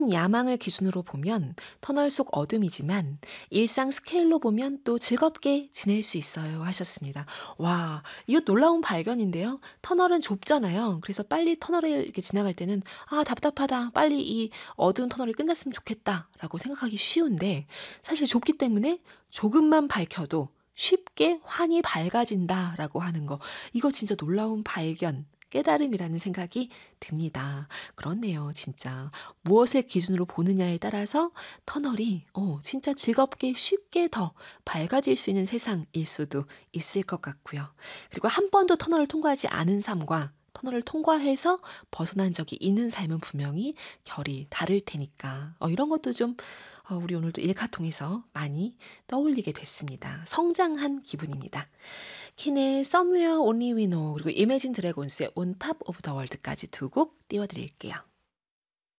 야망을 기준으로 보면 터널 속 어둠이지만 일상 스케일로 보면 또 즐겁게 지낼 수 있어요 하셨습니다. 와, 이거 놀라운 발견인데요. 터널은 좁잖아요. 그래서 빨리 터널을 이렇게 지나갈 때는 '아 답답하다. 빨리 이 어두운 터널이 끝났으면 좋겠다.'라고 생각하기 쉬운데 사실 좁기 때문에 조금만 밝혀도 쉽게 환히 밝아진다라고 하는 거. 이거 진짜 놀라운 발견, 깨달음이라는 생각이 듭니다. 그렇네요, 진짜. 무엇을 기준으로 보느냐에 따라서 터널이 진짜 즐겁게 쉽게 더 밝아질 수 있는 세상일 수도 있을 것 같고요. 그리고 한 번도 터널을 통과하지 않은 삶과 터널을 통과해서 벗어난 적이 있는 삶은 분명히 결이 다를 테니까 이런 것도 좀 우리 오늘도 일카 통해서 많이 떠올리게 됐습니다. 성장한 기분입니다. 킨의 Somewhere Only We Know 그리고 이매진 드래곤스의 On Top of the World까지 두 곡 띄워드릴게요.